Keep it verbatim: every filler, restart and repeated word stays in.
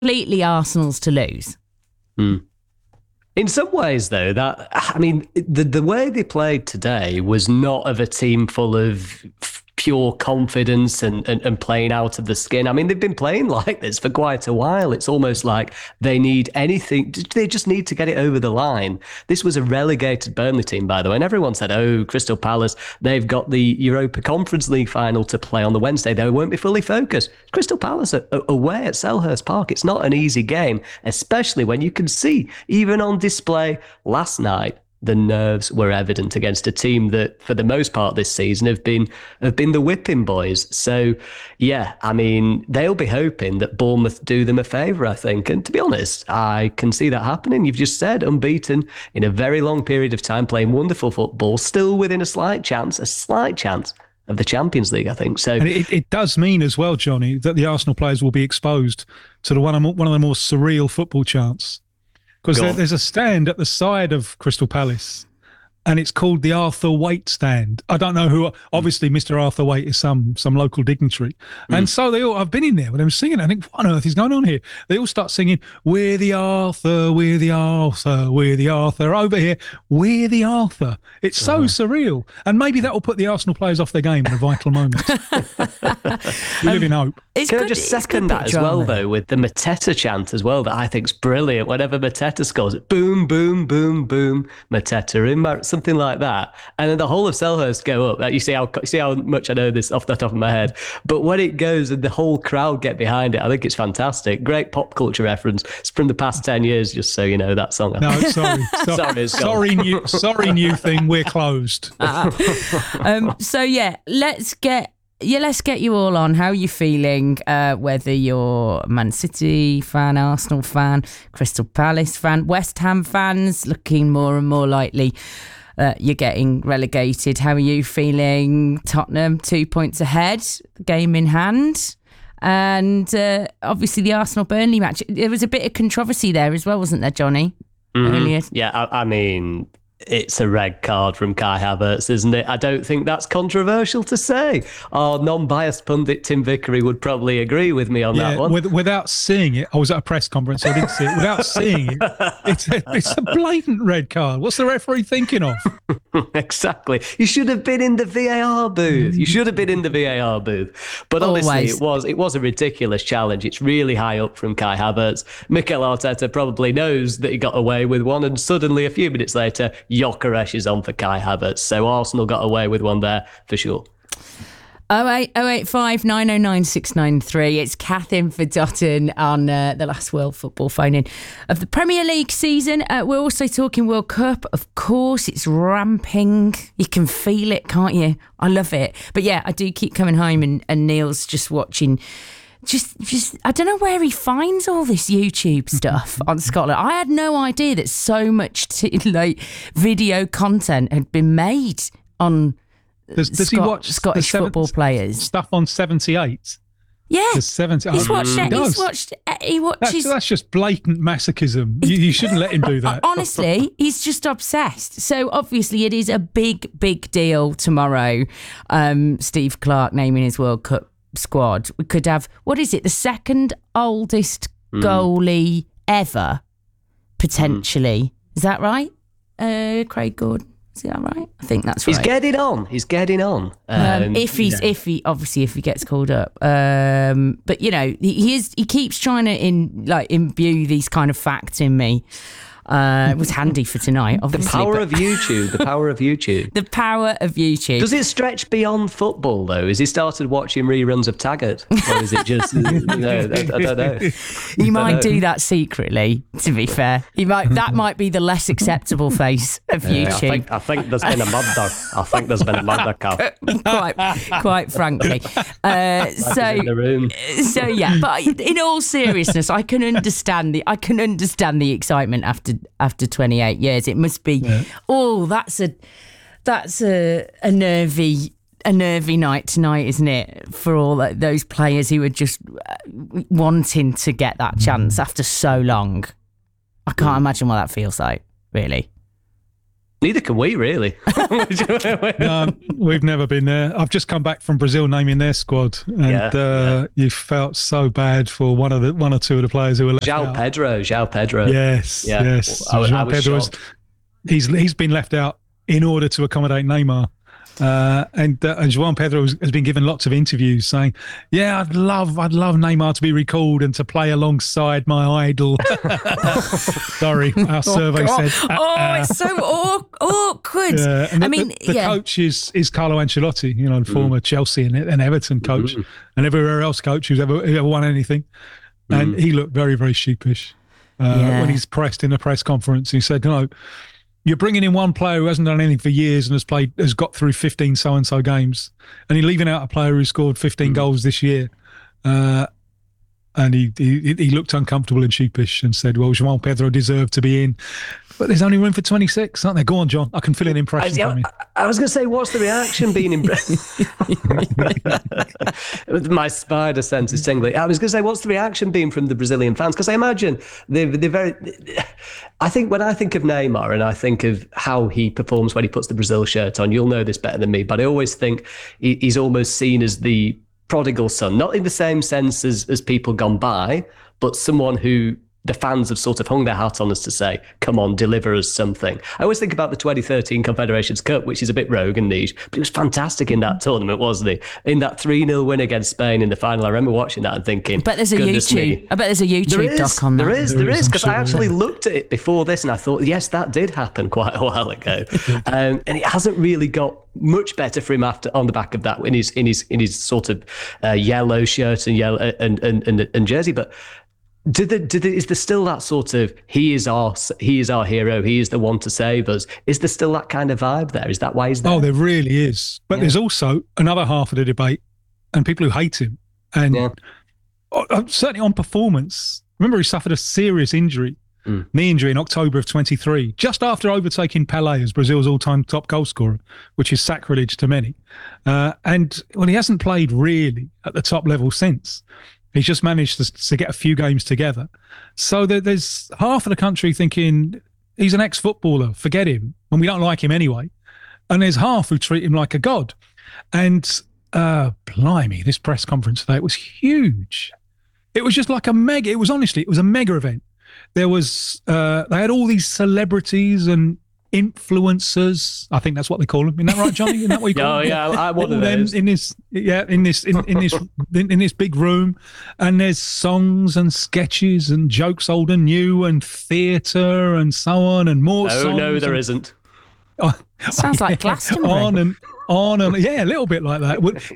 completely Arsenal's to lose. Mm. In some ways, though, that I mean, the the way they played today was not of a team full of pure confidence and, and, and playing out of the skin. I mean, they've been playing like this for quite a while. It's almost like they need anything. They just need to get it over the line. This was a relegated Burnley team, by the way, and everyone said, oh, Crystal Palace, they've got the Europa Conference League final to play on the Wednesday. They won't be fully focused. Crystal Palace are away at Selhurst Park. It's not an easy game, especially when you can see, even on display last night, the nerves were evident against a team that, for the most part this season, have been have been the whipping boys. So, yeah, I mean, they'll be hoping that Bournemouth do them a favour, I think. And to be honest, I can see that happening. You've just said unbeaten in a very long period of time, playing wonderful football, still within a slight chance, a slight chance of the Champions League, I think. So, and it, it does mean as well, Johnny, that the Arsenal players will be exposed to the one of, one of the more surreal football chants. Because there, there's a stand at the side of Crystal Palace, and it's called the Arthur Waite stand. I don't know who. Obviously, Mister Arthur Waite is some some local dignitary, mm. and so they all. I've been in there when they were singing. I think, what on earth is going on here? They all start singing, "We're the Arthur, we're the Arthur, we're the Arthur." Over here, we're the Arthur. It's so uh-huh. surreal, and maybe that will put the Arsenal players off their game in a vital moment. We live in hope. It's Can good, I just second that as well, though, with the Mateta chant as well, that I think's brilliant. Whenever Mateta scores, boom, boom, boom, boom, Mateta in, Mar- something like that, and then the whole of Selhurst go up. You see how you see how much I know this off the top of my head, but when it goes and the whole crowd get behind it, I think it's fantastic. Great pop culture reference. It's from the past ten years, just so you know that song. No, sorry, so, sorry, sorry, new, sorry, new thing. We're closed. Uh, um, so yeah, let's get. Yeah, let's get you all on. How are you feeling? Uh, whether you're Man City fan, Arsenal fan, Crystal Palace fan, West Ham fans, looking more and more likely uh, you're getting relegated. How are you feeling? Tottenham, two points ahead, game in hand. And uh, obviously the Arsenal-Burnley match. There was a bit of controversy there as well, wasn't there, Johnny? Mm-hmm. Earlier. Yeah, I, I mean... It's a red card from Kai Havertz, isn't it? I don't think that's controversial to say. Our non-biased pundit Tim Vickery would probably agree with me on yeah, that one. With, without seeing it, I was at a press conference, so I didn't see it. Without seeing it, it's a, it's a blatant red card. What's the referee thinking of? Exactly. You should have been in the V A R booth. You should have been in the V A R booth. But obviously, Always. it was it was a ridiculous challenge. It's really high up from Kai Havertz. Mikel Arteta probably knows that he got away with one, and suddenly, a few minutes later, Gyökeres is on for Kai Havertz. So Arsenal got away with one there for sure. oh eight oh eight five nine oh nine six nine three. It's Kath in for Dotton on uh, the last World Football phone-in of the Premier League season. Uh, we're also talking World Cup. Of course, it's ramping. You can feel it, can't you? I love it. But yeah, I do keep coming home and, and Neil's just watching... Just, just, I don't know where he finds all this YouTube stuff on Scotland. I had no idea that so much t- like video content had been made on does, does Scot- he watch Scottish seven, football players. Stuff on seventy-eight? Yeah, the seventy he's oh, watched. He, it. he's watched. He watches. That's, that's just blatant masochism. You, you shouldn't let him do that. Honestly, he's just obsessed. So obviously, it is a big, big deal tomorrow. Um, Steve Clarke naming his World Cup squad. We could have, what is it, the second oldest mm. goalie ever, potentially. Mm. Is that right? Uh, Craig Gordon. Is that right? I think that's right. He's getting on. He's getting on. Um, um, if he's, yeah. if he, obviously, if he gets called up. Um, but you know, he, he is. He keeps trying to in like imbue these kind of facts in me. Uh, it was handy for tonight, obviously. The power but... of YouTube. The power of YouTube. The power of YouTube. Does it stretch beyond football, though? Has he started watching reruns of Taggart? Or is it just, you know, I, I don't know. He might know. do that secretly, to be fair. He might. That might be the less acceptable face of yeah, YouTube. I think, I think there's been a murder. I think there's been a murder, Cal. quite, quite frankly. Uh, so, so, yeah. But in all seriousness, I can understand the, I can understand the excitement after after twenty-eight years. It must be yeah. oh that's a that's a, a nervy a nervy night tonight, isn't it, for all those players who are just wanting to get that chance after so long. I can't imagine what that feels like, really. Neither can we, really. No, we've never been there. I've just come back from Brazil naming their squad, and Yeah, uh, yeah. you felt so bad for one of the one or two of the players who were left João out. Pedro, João Pedro. Yes, Yeah. yes. I was- I João was Pedro is- shocked. he's he's been left out in order to accommodate Neymar. Uh, and, uh, and João Pedro has, has been given lots of interviews saying, "Yeah, I'd love, I'd love Neymar to be recalled and to play alongside my idol." Sorry, our survey God. said. uh, Oh, uh. it's so aw- awkward. Yeah, and the, I mean, the, the yeah. coach is is Carlo Ancelotti, you know, the former Chelsea and, and Everton coach, Mm. and everywhere else coach who's ever who ever won anything. And he looked very, very sheepish uh, Yeah. when he's pressed in a press conference. He said, "No, you're bringing in one player who hasn't done anything for years and has played, has got through fifteen so and so games, and you're leaving out a player who scored fifteen goals this year." Uh, and he, he he looked uncomfortable and sheepish and said, "Well, João Pedro deserved to be in, but there's only room for twenty-six, aren't there? Go on, John. I can fill in impressions." I, I, I was going to say, what's the reaction being in my spider sense is tingling. I was going to say, what's the reaction being from the Brazilian fans? Because I imagine they're, they're very. I think when I think of Neymar and I think of how he performs when he puts the Brazil shirt on, you'll know this better than me, but I always think he, he's almost seen as the prodigal son, not in the same sense as as people gone by, but someone who the fans have sort of hung their hat on us to say, come on, deliver us something. I always think about the twenty thirteen Confederations Cup, which is a bit rogue and niche, but he was fantastic in that tournament, wasn't he? In that three nil win against Spain in the final, I remember watching that and thinking, But there's a goodness YouTube. me. I bet there's a YouTube There is, doc on that. there is, There there is, is, I'm because I sure. actually looked at it before this and I thought, yes, that did happen quite a while ago. um, and it hasn't really got much better for him after on the back of that in his in his in his sort of uh, yellow shirt and yellow and and, and, and jersey. But did the, did the, is there still that sort of he is our he is our hero, he is the one to save us? Is there still that kind of vibe there? Is that why he's there? oh, there really is. But Yeah. there's also another half of the debate, and people who hate him, and Yeah. uh, uh, certainly on performance. Remember, he suffered a serious injury, Mm. knee injury in October of twenty-three, just after overtaking Pelé as Brazil's all-time top goal scorer, which is sacrilege to many. Uh, and well, he hasn't played really at the top level since. He's just managed to, to get a few games together. So there, there's half of the country thinking he's an ex-footballer, forget him, and we don't like him anyway. And there's half who treat him like a god. And uh, blimey, this press conference today, it was huge. It was just like a mega, it was honestly, it was a mega event. There was, uh, they had all these celebrities and influencers. I think that's what they call them. Isn't that right, Johnny? Isn't that what you call Oh them? yeah, I, I one All of them those. in this, yeah, in this, in, in this, in, in this big room, and there's songs and sketches and jokes old and new and theatre and so on and more. Oh songs no, there and, isn't. Oh, Sounds like Glastonbury. on and on and yeah, a little bit like that. Would-